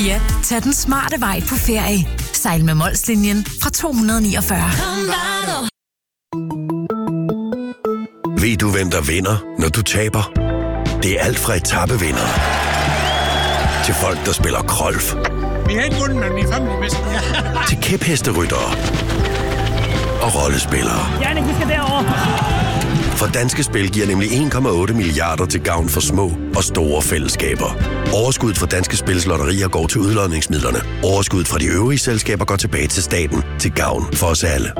Ja, tag den smarte vej på ferie. Sejl med Molslinjen fra 249. Ved du, hvem der vinder, når du taber? Det er alt fra etapevindere til folk, der spiller golf. Vi har ikke vundet, men vi er family bedst. Til kæphesteryttere og rollespillere. Jannik, vi skal derover. For Danske Spil giver nemlig 1,8 milliarder til gavn for små og store fællesskaber. Overskuddet fra Danske Spils lotterier går til udlodningsmidlerne. Overskuddet fra de øvrige selskaber går tilbage til staten til gavn for os alle.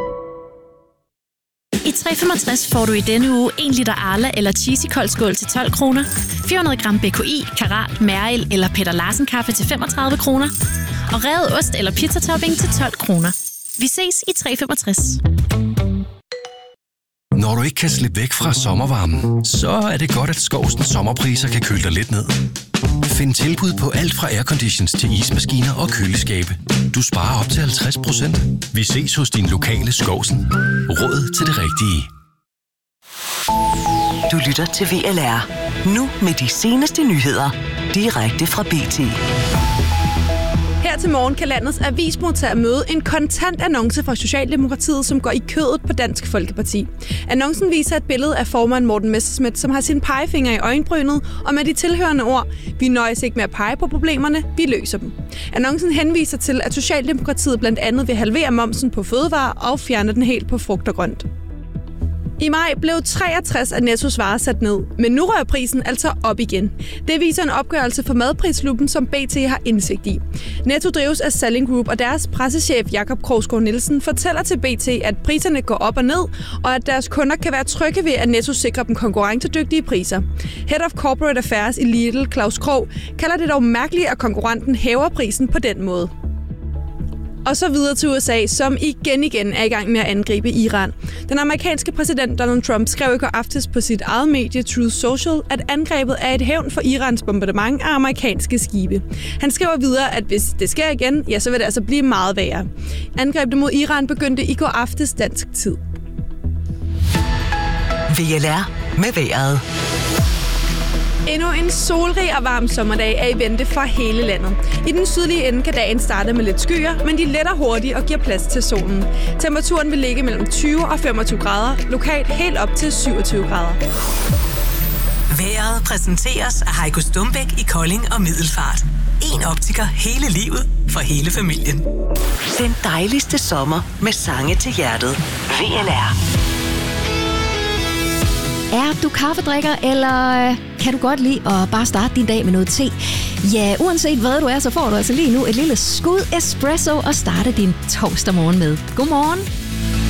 I 365 får du i denne uge 1 liter Arla eller Cheesy koldskål til 12 kroner, 400 gram BKI, Karat, Mærel eller Peter Larsen kaffe til 35 kroner, og revet ost eller pizzatopping til 12 kroner. Vi ses i 365. Når du ikke kan slippe væk fra sommervarmen, så er det godt, at Skovsens sommerpriser kan køle dig lidt ned. Find tilbud på alt fra airconditions til ismaskiner og køleskabe. Du sparer op til 50%. Vi ses hos din lokale Skovsen. Råd til det rigtige. Du lytter til VLR. Nu med de seneste nyheder. Direkte fra BT. Her til morgen kan landets avismodtager møde en kontant annonce fra Socialdemokratiet, som går i kødet på Dansk Folkeparti. Annoncen viser et billede af formand Morten Messerschmidt, som har sin pegefinger i øjenbrynet, og med de tilhørende ord: vi nøjes ikke med at pege på problemerne, vi løser dem. Annoncen henviser til, at Socialdemokratiet blandt andet vil halvere momsen på fødevarer og fjerne den helt på frugt og grønt. I maj blev 63 af Nettos varer sat ned, men nu rører prisen altså op igen. Det viser en opgørelse fra Madprisklubben, som BT har indsigt i. Netto drives af Salling Group, og deres pressechef Jakob Krogsgaard Nielsen fortæller til BT, at priserne går op og ned, og at deres kunder kan være trygge ved, at Netto sikrer dem konkurrencedygtige priser. Head of Corporate Affairs i Lidl, Claus Krog, kalder det dog mærkeligt, at konkurrenten hæver prisen på den måde. Og så videre til USA, som igen er i gang med at angribe Iran. Den amerikanske præsident Donald Trump skrev i går aftes på sit eget medie Truth Social, at angrebet er et hævn for Irans bombardement af amerikanske skibe. Han skriver videre, at hvis det sker igen, ja, så vil det altså blive meget værre. Angrebet mod Iran begyndte i går aftes dansk tid. VLR med vejret. Endnu en solrig og varm sommerdag er i vente for hele landet. I den sydlige ende kan dagen starte med lidt skyer, men de letter hurtigt og giver plads til solen. Temperaturen vil ligge mellem 20 og 25 grader, lokalt helt op til 27 grader. Vejret præsenteres af Heiko Stumbæk i Kolding og Middelfart. En optiker hele livet for hele familien. Den dejligste sommer med sange til hjertet. VLR. Er du kaffedrikker, eller kan du godt lide at bare starte din dag med noget te? Ja, uanset hvad du er, så får du altså lige nu et lille skud espresso og starte din torsdag morgen med. Godmorgen.